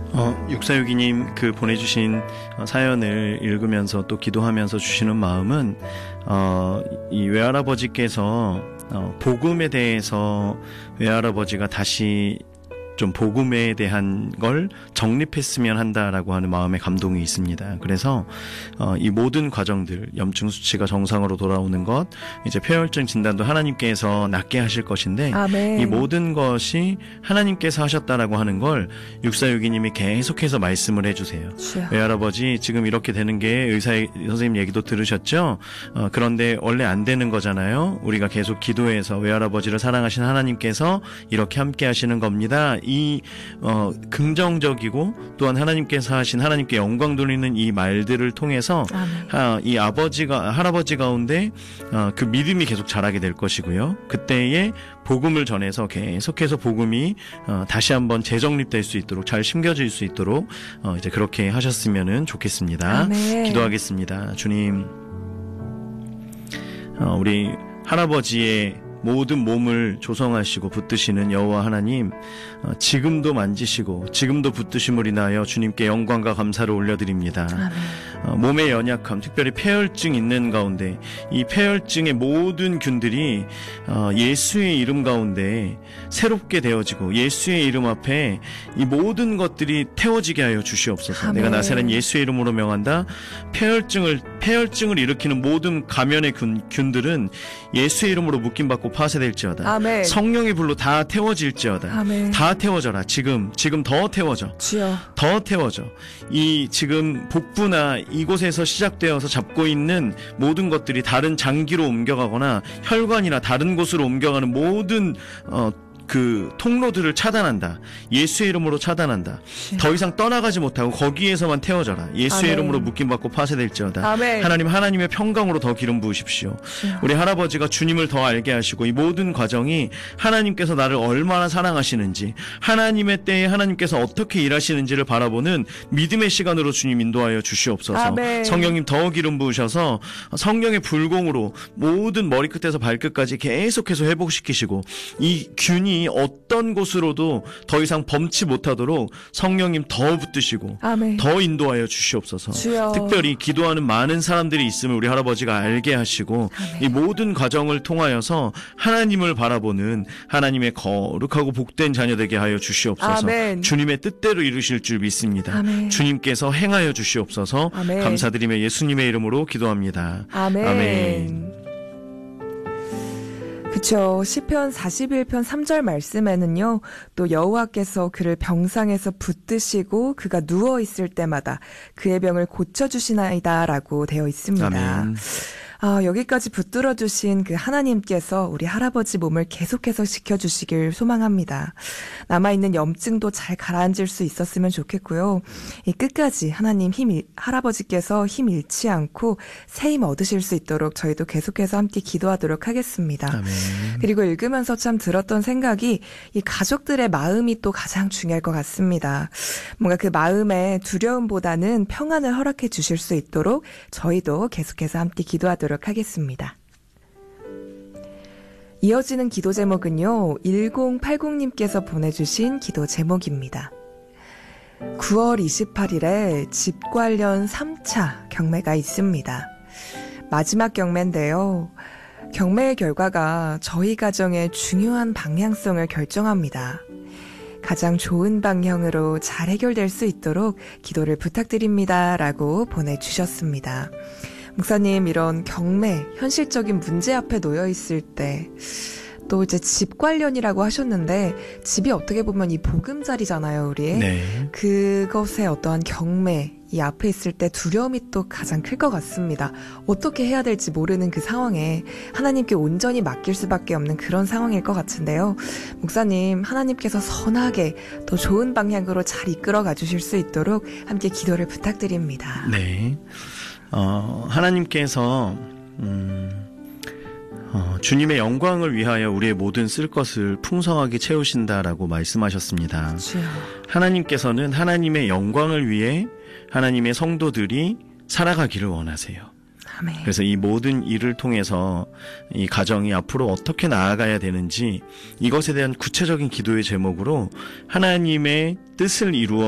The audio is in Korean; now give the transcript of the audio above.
육사육이님 그 보내주신 사연을 읽으면서 또 기도하면서 주시는 마음은 이 외할아버지께서 복음에 대해서 외할아버지가 다시 좀 복음에 대한 걸 정립했으면 한다라고 하는 마음의 감동이 있습니다. 그래서 이 모든 과정들, 염증 수치가 정상으로 돌아오는 것, 이제 폐혈증 진단도 하나님께서 낫게 하실 것인데 아멘. 이 모든 것이 하나님께서 하셨다라고 하는 걸 육사육이님이 계속해서 말씀을 해주세요. 외할아버지 지금 이렇게 되는 게 의사 선생님 얘기도 들으셨죠? 그런데 원래 안 되는 거잖아요. 우리가 계속 기도해서 외할아버지를 사랑하신 하나님께서 이렇게 함께 하시는 겁니다. 이 긍정적이고 또한 하나님께서 하신 하나님께 영광 돌리는 이 말들을 통해서 이 할아버지 가운데 그 믿음이 계속 자라게 될 것이고요. 그때에 복음을 전해서 계속해서 복음이 다시 한번 재정립될 수 있도록 잘 심겨질 수 있도록 이제 그렇게 하셨으면 좋겠습니다. 아멘. 기도하겠습니다. 주님, 우리 할아버지의 모든 몸을 조성하시고 붙드시는 여호와 하나님, 지금도 만지시고 지금도 붙드심을 인하여 주님께 영광과 감사를 올려드립니다. 몸의 연약함, 특별히 폐혈증 있는 가운데 이 폐혈증의 모든 균들이 예수의 이름 가운데 새롭게 되어지고 예수의 이름 앞에 이 모든 것들이 태워지게 하여 주시옵소서. 아멘. 내가 나사렛 예수의 이름으로 명한다. 폐혈증을 일으키는 모든 가면의 균들은 예수의 이름으로 묶임받고 파쇄될지어다. 아멘. 성령의 불로 다 태워질지어다. 아멘. 다 태워져라. 지금 더 태워져. 주여. 더 태워져. 이 지금 복부나 이곳에서 시작되어서 잡고 있는 모든 것들이 다른 장기로 옮겨가거나 혈관이나 다른 곳으로 옮겨가는 모든 그 통로들을 차단한다. 예수의 이름으로 차단한다. 더 이상 떠나가지 못하고 거기에서만 태워져라. 예수의 아멘. 이름으로 묶임받고 파쇄될지어다. 아멘. 하나님, 하나님의 평강으로 더 기름 부으십시오. 우리 할아버지가 주님을 더 알게 하시고 이 모든 과정이 하나님께서 나를 얼마나 사랑하시는지, 하나님의 때에 하나님께서 어떻게 일하시는지를 바라보는 믿음의 시간으로 주님 인도하여 주시옵소서. 아멘. 성령님 더 기름 부으셔서 성령의 불공으로 모든 머리끝에서 발끝까지 계속해서 회복시키시고 이 균이 어떤 곳으로도 더 이상 범치 못하도록 성령님 더 붙드시고 아멘. 더 인도하여 주시옵소서. 주여. 특별히 기도하는 많은 사람들이 있음을 우리 할아버지가 알게 하시고 아멘. 이 모든 과정을 통하여서 하나님을 바라보는 하나님의 거룩하고 복된 자녀 되게 하여 주시옵소서. 아멘. 주님의 뜻대로 이루실 줄 믿습니다. 아멘. 주님께서 행하여 주시옵소서. 아멘. 감사드리며 예수님의 이름으로 기도합니다. 아멘. 아멘. 그쵸. 시편 41편 3절 말씀에는요, 또 여호와께서 그를 병상에서 붙드시고 그가 누워있을 때마다 그의 병을 고쳐주시나이다 라고 되어 있습니다. 아멘. 여기까지 붙들어주신 그 하나님께서 우리 할아버지 몸을 계속해서 지켜주시길 소망합니다. 남아있는 염증도 잘 가라앉을 수 있었으면 좋겠고요. 이 끝까지 할아버지께서 힘 잃지 않고 새 힘 얻으실 수 있도록 저희도 계속해서 함께 기도하도록 하겠습니다. 아멘. 그리고 읽으면서 참 들었던 생각이 이 가족들의 마음이 또 가장 중요할 것 같습니다. 뭔가 그 마음에 두려움보다는 평안을 허락해 주실 수 있도록 저희도 계속해서 함께 기도하도록 하겠습니다. 이어지는 기도 제목은요, 1080님께서 보내주신 기도 제목입니다. 9월 28일에 집 관련 3차 경매가 있습니다. 마지막 경매인데요. 경매의 결과가 저희 가정의 중요한 방향성을 결정합니다. 가장 좋은 방향으로 잘 해결될 수 있도록 기도를 부탁드립니다. 라고 보내주셨습니다. 목사님, 이런 경매, 현실적인 문제 앞에 놓여 있을 때, 또 이제 집 관련이라고 하셨는데, 집이 어떻게 보면 이 보금자리잖아요, 우리. 네. 그것의 어떠한 경매, 이 앞에 있을 때 두려움이 또 가장 클 것 같습니다. 어떻게 해야 될지 모르는 그 상황에 하나님께 온전히 맡길 수밖에 없는 그런 상황일 것 같은데요. 목사님, 하나님께서 선하게 더 좋은 방향으로 잘 이끌어가 주실 수 있도록 함께 기도를 부탁드립니다. 네. 하나님께서 주님의 영광을 위하여 우리의 모든 쓸 것을 풍성하게 채우신다라고 말씀하셨습니다. 주여. 하나님께서는 하나님의 영광을 위해 하나님의 성도들이 살아가기를 원하세요. 아멘. 그래서 이 모든 일을 통해서 이 가정이 앞으로 어떻게 나아가야 되는지 이것에 대한 구체적인 기도의 제목으로 하나님의 뜻을 이루어